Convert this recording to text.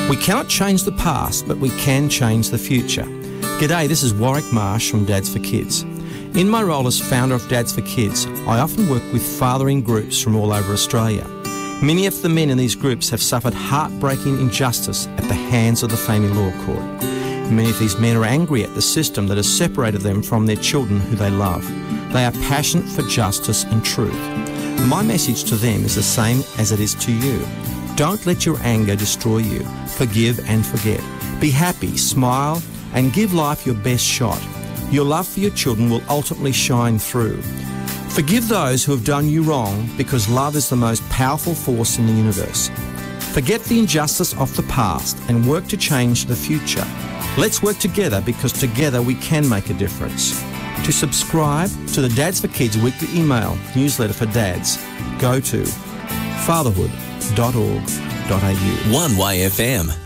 We cannot change the past, but we can change the future. G'day, this is Warwick Marsh from Dads for Kids. In my role as founder of Dads for Kids, I often work with fathering groups from all over Australia. Many of the men in these groups have suffered heartbreaking injustice at the hands of the family law court. Many of these men are angry at the system that has separated them from their children who they love. They are passionate for justice and truth. My message to them is the same as it is to you. Don't let your anger destroy you. Forgive and forget. Be happy, smile, and give life your best shot. Your love for your children will ultimately shine through. Forgive those who have done you wrong, because love is the most powerful force in the universe. Forget the injustice of the past and work to change the future. Let's work together, because together we can make a difference. To subscribe to the Dads for Kids weekly email newsletter for dads, go to fatherhood.org.au. One YFM.